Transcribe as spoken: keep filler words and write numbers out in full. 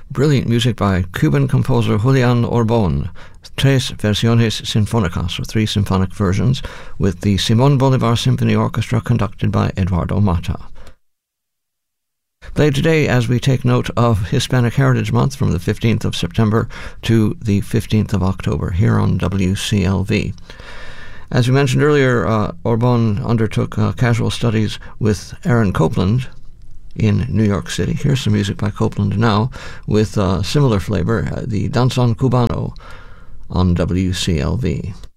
brilliant music by Cuban composer Julian Orbon, Tres Versiones Sinfónicas, or three symphonic versions, with the Simón Bolívar Symphony Orchestra conducted by Eduardo Mata. Played today as we take note of Hispanic Heritage Month from the fifteenth of September to the fifteenth of October here on W C L V. As we mentioned earlier, uh, Orbon undertook uh, casual studies with Aaron Copland in New York City. Here's some music by Copland now with uh, similar flavor, uh, the Danzón Cubano on W C L V.